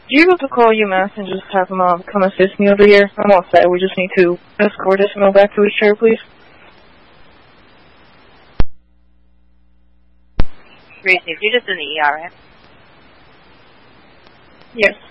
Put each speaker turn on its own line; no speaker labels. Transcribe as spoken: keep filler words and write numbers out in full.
you able to call U M A S and just have them uh, come assist me over here? I'm all set. We just need to escort Ismail back to his chair, please.
Received. You're just in the E R, right?
Yes.